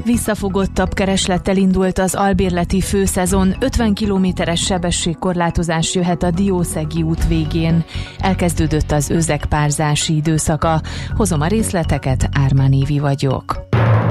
Visszafogottabb kereslettel indult az albérleti főszezon, 50 kilométeres sebességkorlátozás jöhet a Diószegi út végén. Elkezdődött az őzek-párzási időszaka. Hozom a részleteket, Ármán Évi vagyok.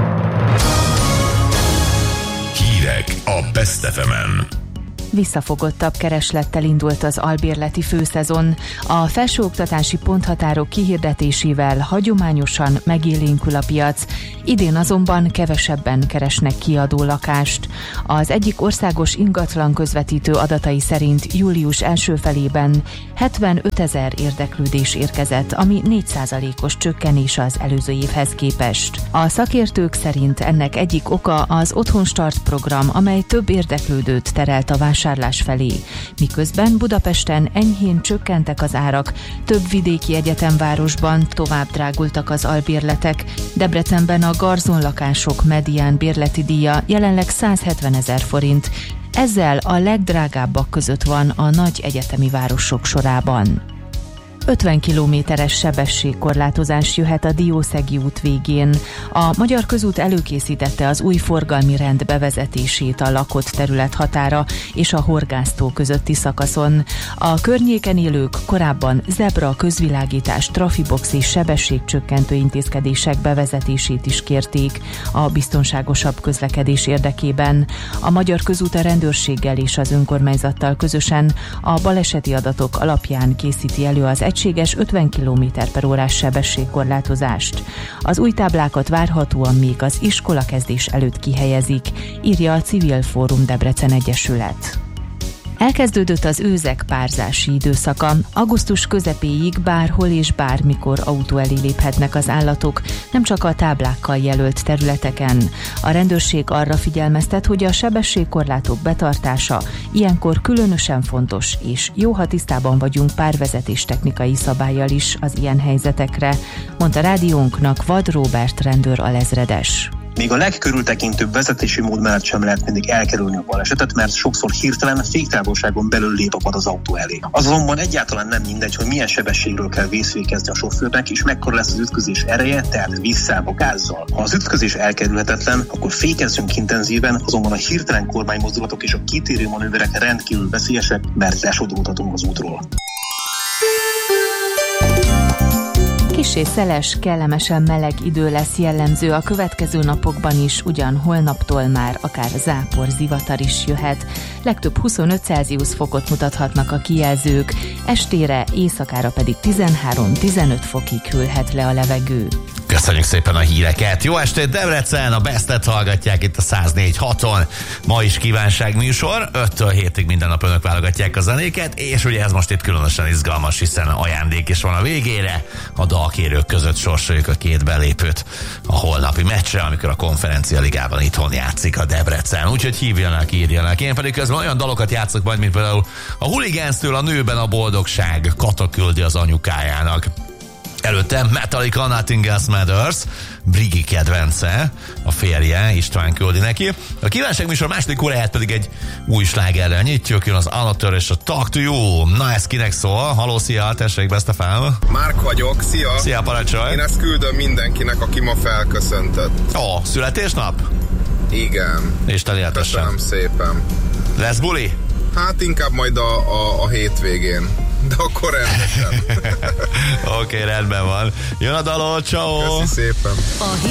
Hírek a Best FM-en. Visszafogottabb kereslettel indult az albérleti főszezon. A felsőoktatási ponthatárok kihirdetésével hagyományosan megélénkül a piac, idén azonban kevesebben keresnek kiadó lakást. Az egyik országos ingatlan közvetítő adatai szerint július első felében 75 000 érdeklődés érkezett, ami 4%-os csökkenés az előző évhez képest. A szakértők szerint ennek egyik oka az Otthonstart program, amely több érdeklődőt terelt a vásárlás felé. Miközben Budapesten enyhén csökkentek az árak, több vidéki egyetemvárosban tovább drágultak az albérletek. Debrecenben a garzonlakások medián bérleti díja jelenleg 170 000 forint. Ezzel a legdrágábbak között van a nagy egyetemi városok sorában. 50 kilométeres sebességkorlátozás jöhet a Diószegi út végén. A Magyar Közút előkészítette az új forgalmi rend bevezetését a lakott terület határa és a Horgásztó közötti szakaszon. A környéken élők korábban zebra, közvilágítás, trafibox és sebességcsökkentő intézkedések bevezetését is kérték a biztonságosabb közlekedés érdekében. A Magyar Közút a rendőrséggel és az önkormányzattal közösen a baleseti adatok alapján készíti elő az egységes 50 km/h sebességkorlátozást. Az új táblákat várhatóan még az iskolakezdés előtt kihelyezik, írja a Civil Fórum Debrecen Egyesület. Elkezdődött az őzek-párzási időszaka. Augusztus közepéig bárhol és bármikor autó elé léphetnek az állatok, nem csak a táblákkal jelölt területeken. A rendőrség arra figyelmeztet, hogy a sebességkorlátok betartása ilyenkor különösen fontos, és jó, ha tisztában vagyunk párvezetés technikai szabállyal is az ilyen helyzetekre, mondta rádiónknak Vad Róbert rendőr alezredes. Még a legkörültekintőbb vezetési mód mellett sem lehet mindig elkerülni a balesetet, mert sokszor hirtelen féktávolságon belül lép a vad az autó elé. Az azonban egyáltalán nem mindegy, hogy milyen sebességről kell vészfékezni a sofőrnek, és mekkora lesz az ütközés ereje, tehát visszább a gázzal. Ha az ütközés elkerülhetetlen, akkor fékezzünk intenzíven, azonban a hirtelen kormánymozdulatok és a kitérő manőverek rendkívül veszélyesek, mert lesodródhatunk az útról. Kissé szeles, kellemesen meleg idő lesz jellemző a következő napokban is, ugyan holnaptól már akár zápor, zivatar is jöhet. Legtöbb 25 Celsius fokot mutathatnak a kijelzők, estére, éjszakára pedig 13-15 fokig hűlhet le a levegő. Köszönjük szépen a híreket! Jó estét Debrecen! A Bestet hallgatják itt a 104.6-on. Ma is kívánságműsor, 5-től 7-ig minden nap önök válogatják a zenéket, és ugye ez most itt különösen izgalmas, hiszen ajándék is van a végére. A dalkérők között sorsoljuk a 2 belépőt a holnapi meccsre, amikor a Konferencia Ligában itthon játszik a Debrecen. Úgyhogy hívjanak, írjanak. Én pedig közben olyan dalokat játszok majd, mint például a Hooligans-től A nőben a boldogság, Kata küldi az anyukájának. Előtte Metallica, Nothing Else Matters, Brigi kedvence, a férje, István küldi neki. A kívánságműsor második óráját pedig egy új slágerrel nyitjuk, jön az Anatör és a Talk to You. Na, ez kinek szól? Halló, szia, tessék, Best FM. Márk vagyok, szia. Szia, parancsolj. Én ezt küldöm mindenkinek, aki ma felköszöntött. Ó, születésnap? Igen. Isten éltessen. Köszönöm szépen. Lesz buli? Hát inkább majd a hétvégén. De akkor rendesen. Oké, rendben van. Jön a dalot, ciao. Köszi szépen.